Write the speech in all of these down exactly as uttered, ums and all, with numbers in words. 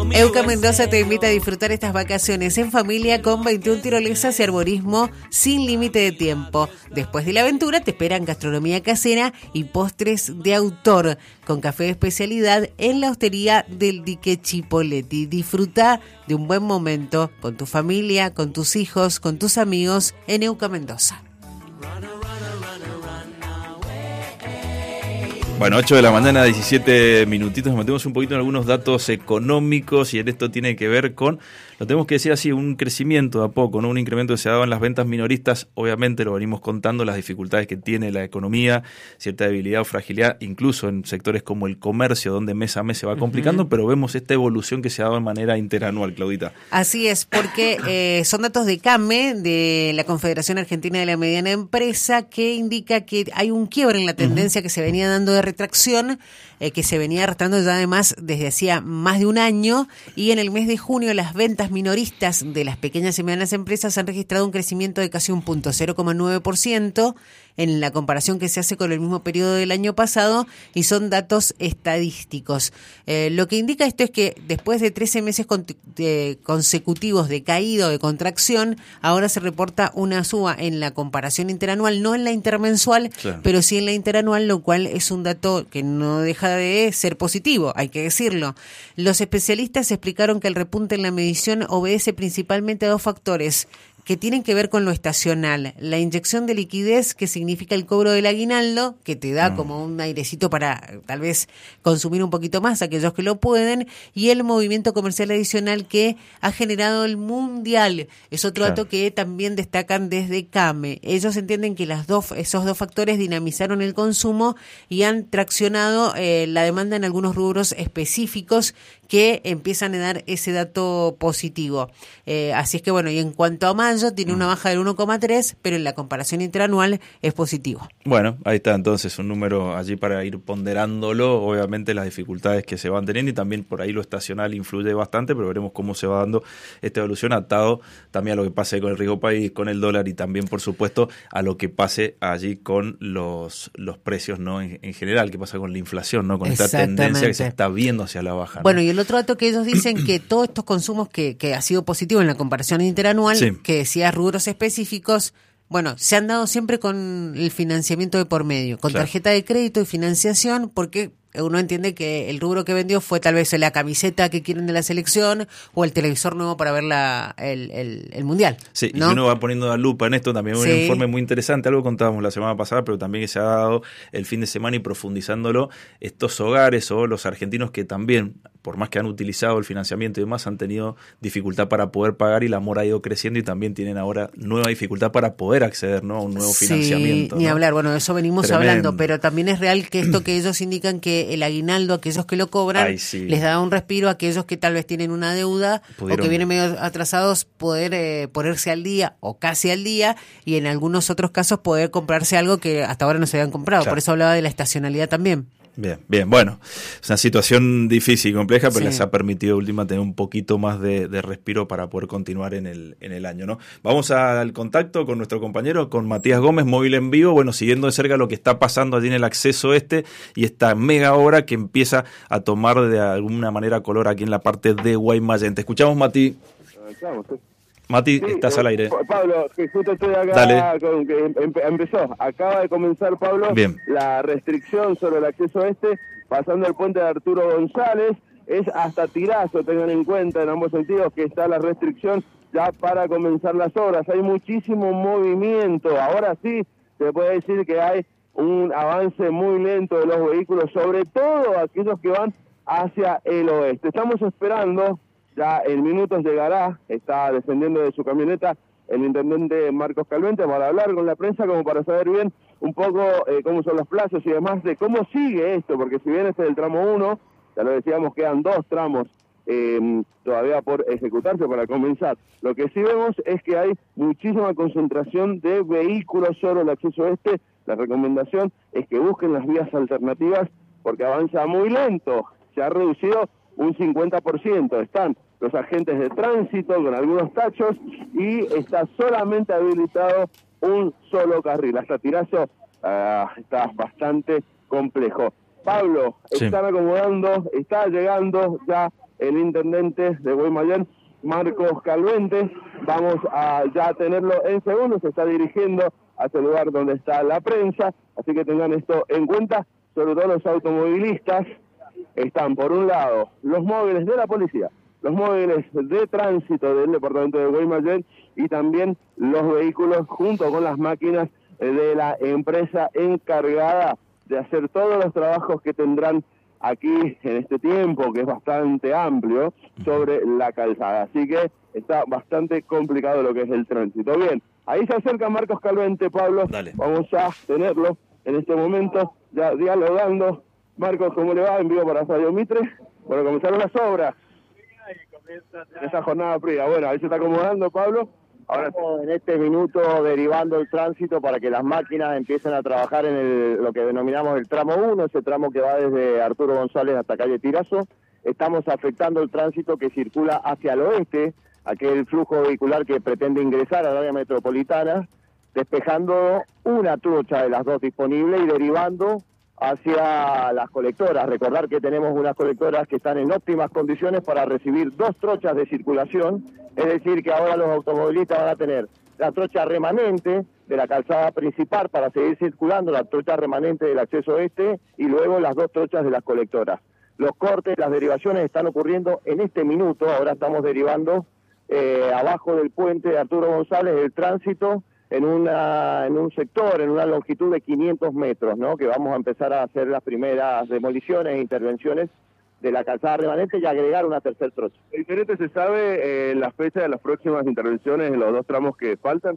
Euca Mendoza te invita a disfrutar estas vacaciones en familia con veintiuna tirolesas y arborismo sin límite de tiempo. Después de la aventura te esperan gastronomía casera y postres de autor con café de especialidad en la hostería del Dique Chipoleti. Disfruta de un buen momento con tu familia, con tus hijos, con tus amigos en Euca Mendoza. Bueno, ocho de la mañana, diecisiete minutitos, nos metemos un poquito en algunos datos económicos y en esto tiene que ver con, lo tenemos que decir así, un crecimiento de a poco, ¿no? Un incremento que se ha dado en las ventas minoristas, obviamente lo venimos contando, las dificultades que tiene la economía, cierta debilidad o fragilidad, incluso en sectores como el comercio, donde mes a mes se va complicando, uh-huh. pero vemos esta evolución que se ha dado de manera interanual, Claudita. Así es, porque eh, son datos de CAME, de la Confederación Argentina de la Mediana Empresa, que indica que hay un quiebre en la tendencia uh-huh. que se venía dando de retracción, eh, que se venía arrastrando ya además desde hacía más de un año, y en el mes de junio las ventas minoristas de las pequeñas y medianas empresas han registrado un crecimiento de casi un punto, cero coma nueve por ciento en la comparación que se hace con el mismo periodo del año pasado, y son datos estadísticos. Eh, lo que indica esto es que después de trece meses con, de, consecutivos de caída o de contracción, ahora se reporta una suba en la comparación interanual, no en la intermensual, claro. pero sí en la interanual, lo cual es un dato que no deja de ser positivo, hay que decirlo. Los especialistas explicaron que el repunte en la medición obedece principalmente a dos factores que tienen que ver con lo estacional: la inyección de liquidez, que significa el cobro del aguinaldo, que te da mm. como un airecito para tal vez consumir un poquito más a aquellos que lo pueden, y el movimiento comercial adicional que ha generado el mundial. Es otro claro. dato que también destacan desde CAME. Ellos entienden que las dos, esos dos factores dinamizaron el consumo y han traccionado eh, la demanda en algunos rubros específicos que empiezan a dar ese dato positivo. Eh, así es que bueno, y en cuanto a mayo, tiene una baja del uno coma tres, pero en la comparación interanual es positivo. Bueno, ahí está entonces un número allí para ir ponderándolo, obviamente las dificultades que se van teniendo, y también por ahí lo estacional influye bastante, pero veremos cómo se va dando esta evolución, atado también a lo que pase con el riesgo país, con el dólar, y también por supuesto a lo que pase allí con los, los precios, ¿no? En, en general, qué pasa con la inflación, ¿no? Con esta tendencia que se está viendo hacia la baja, ¿no? Bueno, y el otro dato que ellos dicen que todos estos consumos que, que ha sido positivo en la comparación interanual, sí. que decía rubros específicos, bueno, se han dado siempre con el financiamiento de por medio, con claro. tarjeta de crédito y financiación, porque uno entiende que el rubro que vendió fue tal vez la camiseta que quieren de la selección o el televisor nuevo para ver la, el, el, el mundial. Sí, ¿no? Y uno va poniendo la lupa en esto, también sí. un informe muy interesante, algo contábamos la semana pasada, pero también que se ha dado el fin de semana y profundizándolo, estos hogares o los argentinos que también, por más que han utilizado el financiamiento y demás, han tenido dificultad para poder pagar, y la mora ha ido creciendo y también tienen ahora nueva dificultad para poder acceder, ¿no? a un nuevo sí, financiamiento. Ni ¿no? hablar, bueno, de eso venimos Tremendo. hablando, pero también es real que esto que ellos indican que el aguinaldo, aquellos que lo cobran, Ay, sí. les da un respiro a aquellos que tal vez tienen una deuda Pudieron... o que vienen medio atrasados, poder eh, ponerse al día o casi al día, y en algunos otros casos poder comprarse algo que hasta ahora no se habían comprado. Claro. Por eso hablaba de la estacionalidad también. Bien, bien, bueno, es una situación difícil y compleja, pero sí. les ha permitido última tener un poquito más de, de respiro para poder continuar en el en el año, ¿no? Vamos al contacto con nuestro compañero, con Matías Gómez, Móvil en Vivo, bueno, siguiendo de cerca lo que está pasando allí en el acceso este y esta mega obra que empieza a tomar de alguna manera color aquí en la parte de Guaymallén. Te escuchamos, Mati. Vamos, sí. Mati, sí, estás eh, al aire. Pablo, que justo estoy acá, Dale. Con, que em, empezó, acaba de comenzar, Pablo, Bien. la restricción sobre el acceso este, pasando el puente de Arturo González, es hasta Tirazo, tengan en cuenta en ambos sentidos que está la restricción ya para comenzar las obras. Hay muchísimo movimiento, ahora sí se puede decir que hay un avance muy lento de los vehículos, sobre todo aquellos que van hacia el oeste. Estamos esperando, ya en minutos llegará, está descendiendo de su camioneta el intendente Marcos Calvente para hablar con la prensa, como para saber bien un poco eh, cómo son los plazos y demás, de cómo sigue esto, porque si bien este es el tramo uno, ya lo decíamos, quedan dos tramos eh, todavía por ejecutarse para comenzar. Lo que sí vemos es que hay muchísima concentración de vehículos sobre el acceso este. La recomendación es que busquen las vías alternativas porque avanza muy lento, se ha reducido un cincuenta por ciento, están los agentes de tránsito con algunos tachos y está solamente habilitado un solo carril. Hasta Tirazo uh, está bastante complejo. Pablo, sí. están acomodando, está llegando ya el intendente de Guaymallén, Marcos Calvente. Vamos a ya tenerlo en segundos, se está dirigiendo hacia el lugar donde está la prensa, así que tengan esto en cuenta. Sobre todo los automovilistas están, por un lado, los móviles de la policía, los móviles de tránsito del departamento de Guaymallén y también los vehículos junto con las máquinas de la empresa encargada de hacer todos los trabajos que tendrán aquí en este tiempo, que es bastante amplio, sobre la calzada. Así que está bastante complicado lo que es el tránsito. Bien, ahí se acerca Marcos Calvente, Pablo. Dale. Vamos a tenerlo en este momento, ya dialogando. Marcos, ¿cómo le va? En vivo para Radio Mitre. Bueno, comenzaron las obras. Esa jornada fría. Bueno, ahí se está acomodando, Pablo. Ahora estamos en este minuto derivando el tránsito para que las máquinas empiecen a trabajar en el, lo que denominamos el tramo uno, ese tramo que va desde Arturo González hasta calle Tirazo. Estamos afectando el tránsito que circula hacia el oeste, aquel flujo vehicular que pretende ingresar al área metropolitana, despejando una trocha de las dos disponibles y derivando hacia las colectoras. Recordar que tenemos unas colectoras que están en óptimas condiciones para recibir dos trochas de circulación, es decir que ahora los automovilistas van a tener la trocha remanente de la calzada principal para seguir circulando, la trocha remanente del acceso este y luego las dos trochas de las colectoras. Los cortes, las derivaciones están ocurriendo en este minuto, ahora estamos derivando eh, abajo del puente de Arturo González el tránsito en una en un sector, en una longitud de quinientos metros, ¿no? Que vamos a empezar a hacer las primeras demoliciones e intervenciones de la calzada remanente y agregar una tercer trocha. ¿Diferente se sabe eh, la fecha de las próximas intervenciones en los dos tramos que faltan?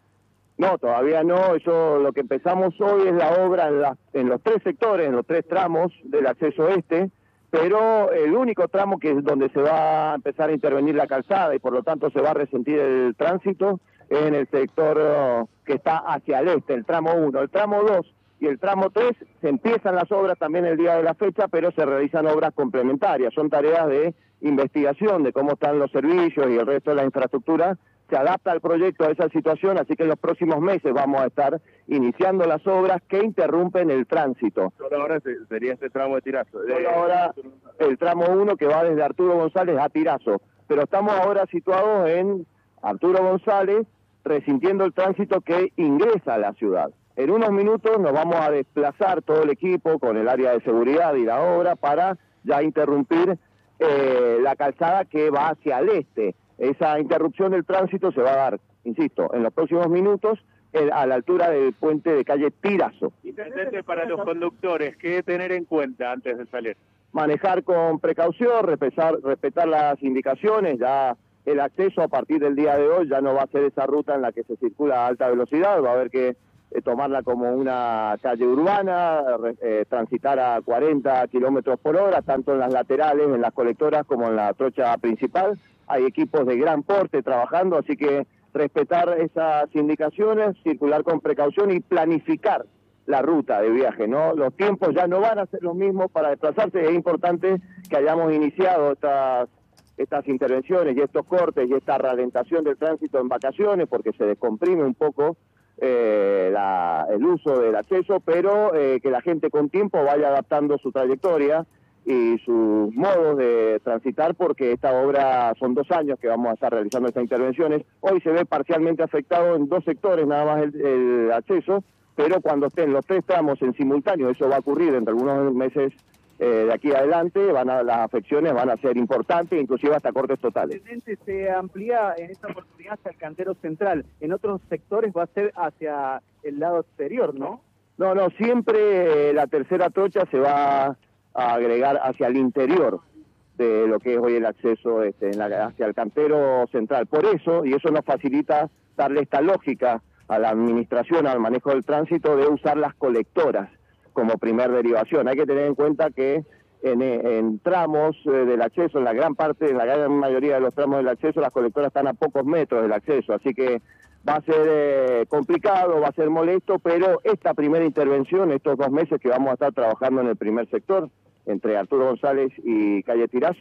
No, todavía no. Eso, lo que empezamos hoy es la obra en, la, en los tres sectores, en los tres tramos del acceso este, pero el único tramo que es donde se va a empezar a intervenir la calzada y por lo tanto se va a resentir el tránsito es en el sector uh, que está hacia el este, el tramo uno. El tramo dos y el tramo tres se empiezan las obras también el día de la fecha, pero se realizan obras complementarias. Son tareas de investigación de cómo están los servicios y el resto de la infraestructura. Se adapta el proyecto a esa situación, así que en los próximos meses vamos a estar iniciando las obras que interrumpen el tránsito. Solo ahora sería este tramo de Tirazo. Solo ahora el tramo uno que va desde Arturo González a Tirazo, pero estamos ahora situados en Arturo González, resintiendo el tránsito que ingresa a la ciudad. En unos minutos nos vamos a desplazar todo el equipo con el área de seguridad y la obra para ya interrumpir eh, la calzada que va hacia el este. Esa interrupción del tránsito se va a dar, insisto, en los próximos minutos eh, a la altura del puente de calle Tirazo. Intendente, para los conductores, ¿qué tener en cuenta antes de salir? Manejar con precaución, respetar, respetar las indicaciones. Ya el acceso a partir del día de hoy ya no va a ser esa ruta en la que se circula a alta velocidad, va a haber que eh, tomarla como una calle urbana, eh, transitar a cuarenta kilómetros por hora, tanto en las laterales, en las colectoras, como en la trocha principal. Hay equipos de gran porte trabajando, así que respetar esas indicaciones, circular con precaución y planificar la ruta de viaje, ¿no? Los tiempos ya no van a ser los mismos para desplazarse. Es importante que hayamos iniciado estas estas intervenciones y estos cortes y esta ralentación del tránsito en vacaciones, porque se descomprime un poco eh, la, el uso del acceso, pero eh, que la gente con tiempo vaya adaptando su trayectoria y sus modos de transitar, porque esta obra son dos años que vamos a estar realizando estas intervenciones. Hoy se ve parcialmente afectado en dos sectores nada más el, el acceso, pero cuando estén los tres tramos en simultáneo, eso va a ocurrir entre algunos meses eh, de aquí adelante, van a, las afecciones van a ser importantes, inclusive hasta cortes totales. Se amplía en esta oportunidad hacia el cantero central, en otros sectores va a ser hacia el lado exterior, ¿no? No, no, siempre eh, la tercera trocha se va a agregar hacia el interior de lo que es hoy el acceso este, en la, hacia el cantero central. Por eso, y eso nos facilita darle esta lógica a la administración, al manejo del tránsito, de usar las colectoras como primer derivación. Hay que tener en cuenta que en, en tramos eh, del acceso, en la gran parte, en la gran mayoría de los tramos del acceso, las colectoras están a pocos metros del acceso, así que va a ser eh, complicado, va a ser molesto, pero esta primera intervención, estos dos meses que vamos a estar trabajando en el primer sector, entre Arturo González y calle Tirazo,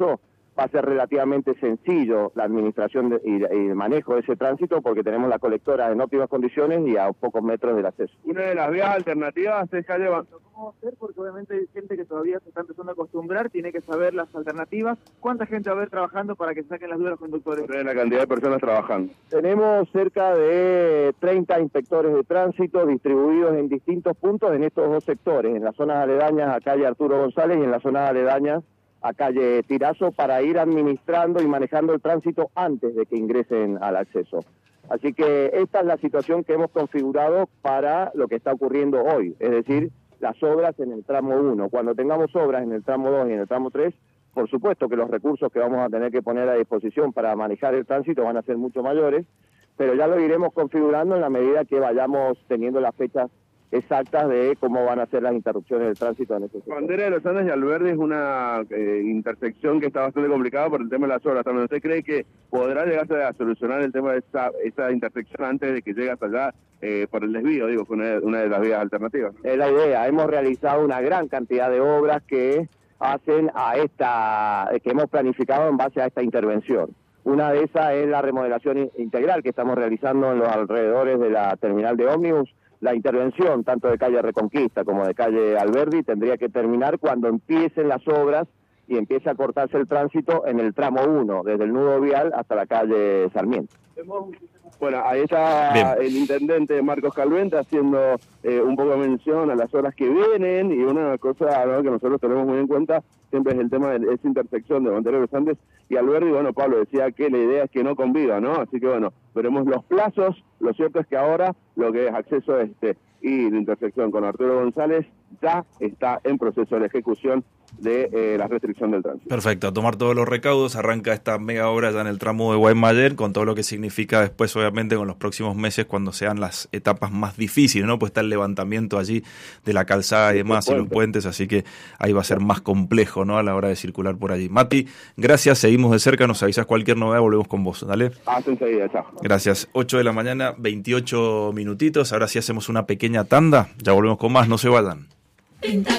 va a ser relativamente sencillo la administración de, y, y el manejo de ese tránsito porque tenemos la colectora en óptimas condiciones y a pocos metros del acceso. Una de las vías alternativas es calle Ban- ¿Cómo hacer? Porque obviamente hay gente que todavía se está empezando a acostumbrar, tiene que saber las alternativas. ¿Cuánta gente va a haber trabajando para que saquen las dudas los conductores? la cantidad de personas trabajando. Tenemos cerca de treinta inspectores de tránsito distribuidos en distintos puntos en estos dos sectores, en las zonas aledañas a calle Arturo González y en las zonas aledañas a calle Tirazo, para ir administrando y manejando el tránsito antes de que ingresen al acceso. Así que esta es la situación que hemos configurado para lo que está ocurriendo hoy, es decir, las obras en el tramo uno. Cuando tengamos obras en el tramo dos y en el tramo tres, por supuesto que los recursos que vamos a tener que poner a disposición para manejar el tránsito van a ser mucho mayores, pero ya lo iremos configurando en la medida que vayamos teniendo las fechas exactas de cómo van a ser las interrupciones del tránsito en ese sector. Bandera de los Andes y Alberdi es una eh, intersección que está bastante complicada por el tema de las obras. ¿También usted cree que podrá llegarse a solucionar el tema de esa, esa intersección antes de que llegue hasta allá eh, por el desvío? Digo, fue una, una de las vías alternativas. Es la idea. Hemos realizado una gran cantidad de obras que hacen a esta, que hemos planificado en base a esta intervención. Una de esas es la remodelación integral que estamos realizando en los alrededores de la terminal de ómnibus. La intervención, tanto de calle Reconquista como de calle Alberdi, tendría que terminar cuando empiecen las obras y empiece a cortarse el tránsito en el tramo uno, desde el nudo vial hasta la calle Sarmiento. Bueno, ahí está Bien. el intendente Marcos Calvente haciendo eh, un poco de mención a las horas que vienen, y una cosa, ¿no?, que nosotros tenemos muy en cuenta siempre es el tema de esa intersección de Bandera de los Andes y Alberdi. Bueno, Pablo decía que la idea es que no conviva, ¿no? Así que bueno, veremos los plazos. Lo cierto es que ahora lo que es acceso este y la intersección con Arturo González ya está en proceso de ejecución de eh, la restricción del tránsito. Perfecto, a tomar todos los recaudos, arranca esta mega obra ya en el tramo de Guaymallén, con todo lo que significa después, obviamente, con los próximos meses, cuando sean las etapas más difíciles, ¿no? Pues está el levantamiento allí de la calzada y demás, y los puentes, así que ahí va a ser más complejo, ¿no?, a la hora de circular por allí. Mati, gracias, seguimos de cerca, nos avisas cualquier novedad, volvemos con vos, ¿dale? Hasta enseguida, chao. Gracias, ocho de la mañana, veintiocho minutitos, ahora sí hacemos una pequeña tanda, ya volvemos con más, no se vayan.